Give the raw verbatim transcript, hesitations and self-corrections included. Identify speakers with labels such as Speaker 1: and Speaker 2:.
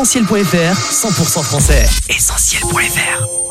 Speaker 1: essentiel point f r, cent pour cent français. essentiel point f r